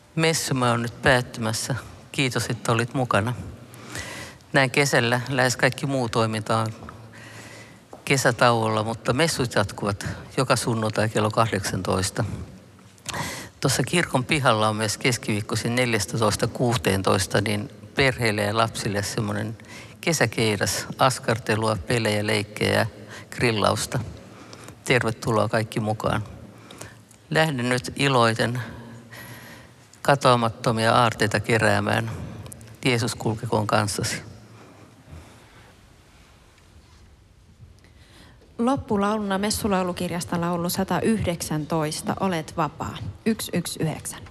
Messumme on nyt päättymässä. Kiitos, että olit mukana. Näin kesällä lähes kaikki muu toiminta on kesätauolla, mutta messut jatkuvat joka sunnuntai kello 18. Tuossa kirkon pihalla on myös keskiviikkoisin 14.16, niin perheille ja lapsille semmoinen kesäkeidas, askartelua, pelejä, leikkejä ja grillausta. Tervetuloa kaikki mukaan. Lähden nyt iloiten katoamattomia aarteita keräämään. Jeesus kulkekoon kanssasi. Loppulauluna messulaulukirjasta laulu 119, Olet vapaa, 119.